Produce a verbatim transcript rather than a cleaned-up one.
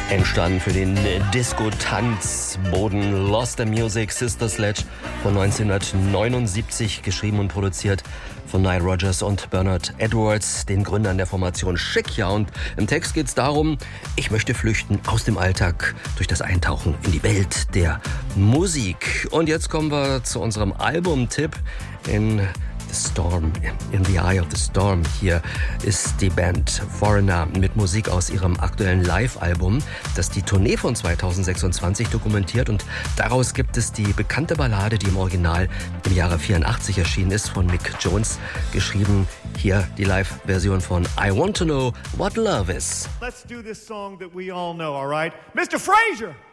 Entstanden für den Disco-Tanzboden Lost in Music, Sister Sledge von neunzehnhundertneunundsiebzig, geschrieben und produziert von Nile Rodgers und Bernard Edwards, den Gründern der Formation Chic. Ja, und im Text geht es darum, ich möchte flüchten aus dem Alltag durch das Eintauchen in die Welt der Musik. Und jetzt kommen wir zu unserem Albumtipp in The Storm, in the Eye of the Storm. Hier ist die Band Foreigner mit Musik aus ihrem aktuellen Live-Album, das die Tournee von zweitausendsechsundzwanzig dokumentiert, und daraus gibt es die bekannte Ballade, die im Original im Jahre vierundachtzig erschienen ist, von Mick Jones geschrieben. Hier die Live-Version von I Want to Know What Love Is. Let's do this song that we all know, all right? Mister Frazier!